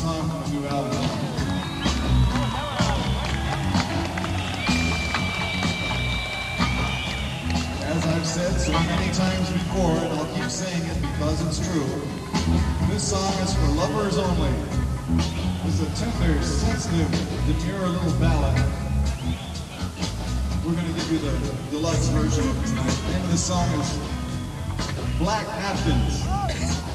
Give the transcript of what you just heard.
song from the new album. As I've said so many times before, and I'll keep saying it because it's true, this song is for lovers only. It's a tender, sensitive, demure little ballad. We're going to give you the deluxe version of it tonight. The name of the song is Black Napkins.